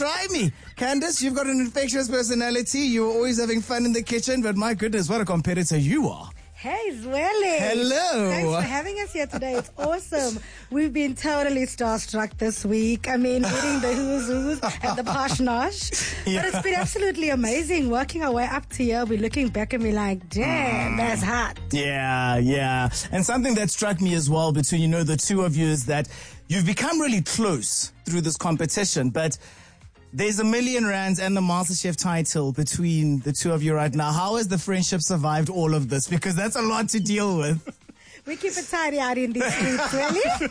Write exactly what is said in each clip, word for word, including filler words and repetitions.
Try me. Candace, you've got an infectious personality. You're always having fun in the kitchen, but my goodness, what a competitor you are. Hey, Zweli. Hello. Thanks for having us here today. It's awesome. We've been totally starstruck this week. I mean, eating the who's who's and the posh nosh. Yeah. But it's been absolutely amazing working our way up to here. We're looking back and we're like, damn, that's hot. Yeah, yeah. And something that struck me as well between, you know, the two of you is that you've become really close through this competition, but there's a million rands and the MasterChef title between the two of you right now. How has the friendship survived all of this? Because that's a lot to deal with. We keep it tidy out in these streets, really.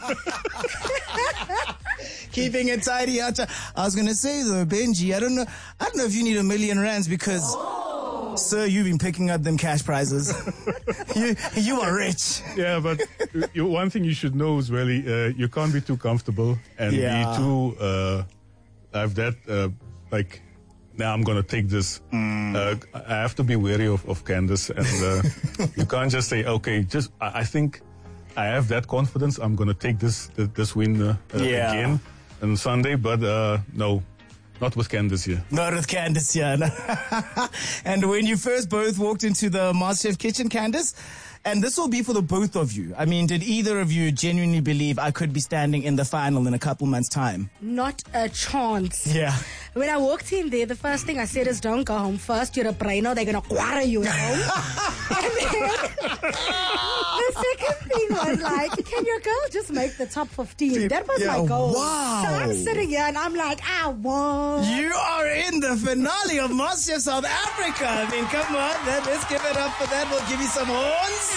Keeping it tidy out. I was going to say though, Benji, I don't know, I don't know if you need a million rands because, oh. Sir, you've been picking up them cash prizes. you, you are rich. Yeah, but you, one thing you should know is really, uh, you can't be too comfortable and yeah. be too, uh, I have that, uh, like, now I'm going to take this. Mm. Uh, I have to be wary of, of Candace. And uh, you can't just say, okay, just, I, I think I have that confidence. I'm going to take this this, this win uh, uh, yeah. again on Sunday. But uh, no, not with Candace here. Not with Candace here. And when you first both walked into the MasterChef kitchen, Candace, and this will be for the both of you. I mean, did either of you genuinely believe I could be standing in the final in a couple months' time? Not a chance. Yeah. When I walked in there, the first thing I said is, don't go home first. You're a brainer. They're going to quarter you at home. And then the second thing was like, can your girl just make the top fifteen? That was yeah, my goal. Wow. So I'm sitting here and I'm like, I won. You are in the finale of MasterChef South Africa. I mean, come on. Let's give it up for that. We'll give you some horns.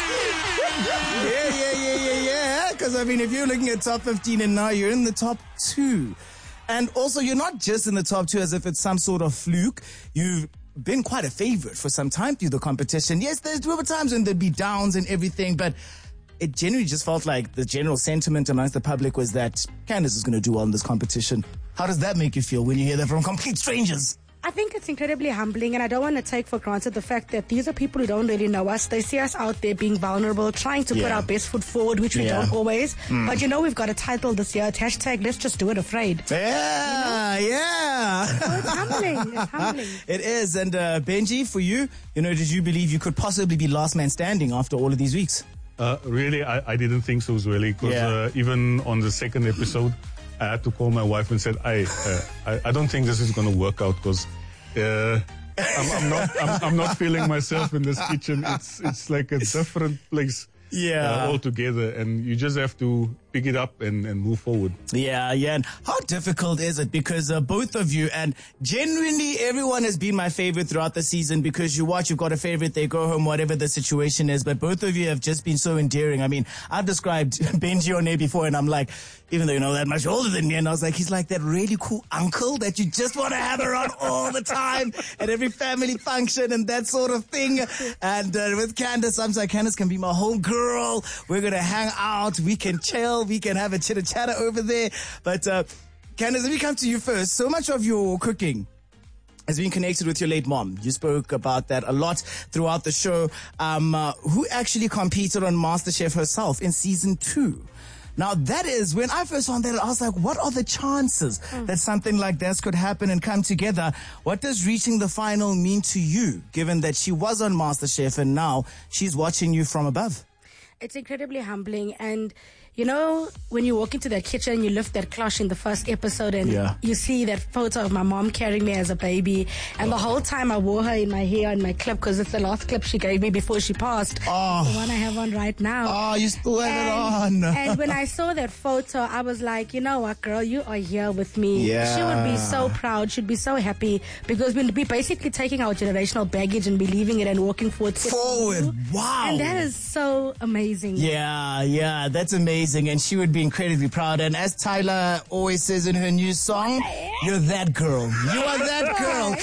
yeah, yeah, yeah, yeah, yeah. Because, I mean, if you're looking at top fifteen and now you're in the top two. And also, you're not just in the top two as if it's some sort of fluke. You've been quite a favorite for some time through the competition. Yes, there were times when there'd be downs and everything, but it generally just felt like the general sentiment amongst the public was that Candace is going to do well in this competition. How does that make you feel when you hear that from complete strangers? I think it's incredibly humbling, and I don't want to take for granted the fact that these are people who don't really know us. They see us out there being vulnerable, trying to yeah. put our best foot forward, which we yeah. don't always. Mm. But you know, we've got a title this year. It's hashtag Let's Just Do It Afraid. Yeah, you know? yeah. So it's humbling. It's humbling. It is. And uh, Benji, for you, you know, did you believe you could possibly be last man standing after all of these weeks? Uh, really, I, I didn't think so, really. Because yeah. uh, even on the second episode, I had to call my wife and said, I, uh, I, I don't think this is going to work out because Uh, I'm, I'm not. I'm, I'm not feeling myself in this kitchen. It's it's like a different place. Yeah. Uh, altogether, and you just have to pick it up and, and move forward. Yeah, yeah. And how difficult is it? Because uh, both of you, and genuinely everyone has been my favorite throughout the season because you watch, you've got a favorite, they go home, whatever the situation is. But both of you have just been so endearing. I mean, I've described Benji One before, and I'm like, even though you're not that much older than me, and I was like, he's like that really cool uncle that you just want to have around all the time at every family function and that sort of thing. And uh, with Candace, I'm like, Candace can be my home girl. We're going to hang out. We can chill. We can have a chitter chatter over there. But uh, Candace, let me come to you first. So much of your cooking has been connected with your late mom. You spoke about that a lot throughout the show. Um, uh, who actually competed on MasterChef herself in season two? Now, that is, when I first found that, I was like, what are the chances mm. that something like this could happen and come together? What does reaching the final mean to you, given that she was on MasterChef and now she's watching you from above? It's incredibly humbling. And, you know, when you walk into that kitchen, you lift that cloche in the first episode and yeah. you see that photo of my mom carrying me as a baby. And oh. the whole time I wore her in my hair and my clip because it's the last clip she gave me before she passed. Oh. The one I have on right now. Oh, you still have and, it on. And when I saw that photo, I was like, you know what, girl, you are here with me. Yeah. She would be so proud. She'd be so happy because we'd be basically taking our generational baggage and believing it and walking forward. Forward. Wow. And that is so amazing. Yeah, yeah, that's amazing. And she would be incredibly proud. And as Tyler always says in her new song, you're that girl. You are that girl.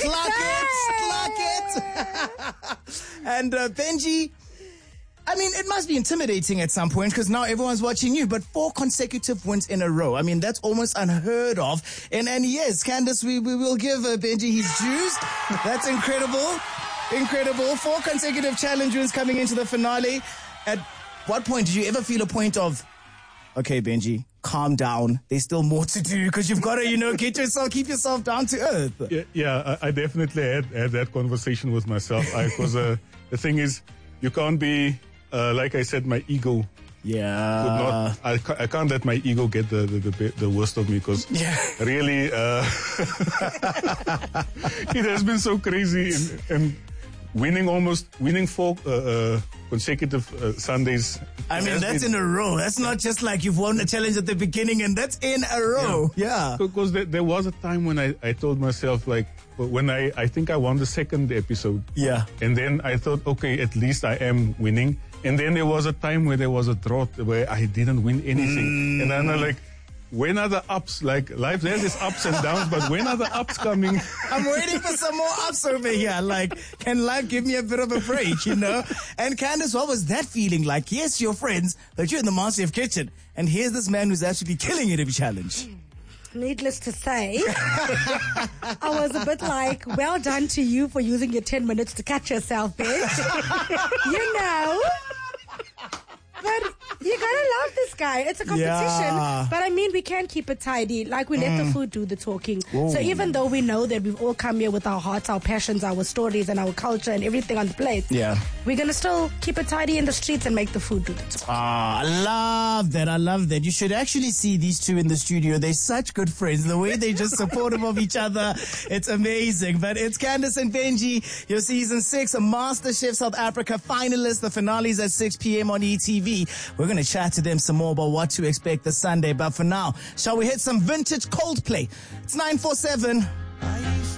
Clock it. Clock it. And uh, Benji, I mean, it must be intimidating at some point because now everyone's watching you, but four consecutive wins in a row. I mean, that's almost unheard of. And, and yes, Candace, we, we will give uh, Benji his dues. That's incredible. Incredible. Four consecutive challenge wins coming into the finale. At what point did you ever feel a point of, okay, Benji, calm down. There's still more to do because you've got to, you know, get yourself, keep yourself down to earth. Yeah, yeah I, I definitely had, had that conversation with myself. I was, uh, the thing is, you can't be, uh, like I said, my ego. Yeah. Would not, I, ca- I can't let my ego get the, the, the, the worst of me because yeah. really, uh, it has been so crazy and, and winning almost, winning four uh, uh, consecutive uh, Sundays. I mean, that's been, in a row. That's not just like you've won a challenge at the beginning and that's in a row. Yeah. yeah. Because there, there was a time when I, I told myself, like, when I, I think I won the second episode. Yeah. And then I thought, okay, at least I am winning. And then there was a time where there was a drought where I didn't win anything. Mm. And I'm like, when are the ups? Like, life, there's this ups and downs, but when are the ups coming? I'm waiting for some more ups over here. Like, can life give me a bit of a break, you know? And Candace, what was that feeling like? Yes, you're friends, but you're in the Masterchef kitchen. And here's this man who's actually killing it every challenge. Needless to say, I was a bit like, well done to you for using your ten minutes to catch yourself, bitch. You know? But you gotta love this guy. It's a competition. Yeah. But I mean, we can keep it tidy. Like, we let mm. the food do the talking. Whoa. So even though we know that we've all come here with our hearts, our passions, our stories, and our culture and everything on the plate, yeah, we're gonna still keep it tidy in the streets and make the food do the talking. Ah, I love that. I love that. You should actually see these two in the studio. They're such good friends. The way they just supportive of each other, it's amazing. But it's Candace and Benji, your season six of MasterChef South Africa finalists. The finale's at six p.m. on E T V. We're going to chat to them some more about what to expect this Sunday. But for now, shall we hit some vintage Coldplay? It's nine four seven.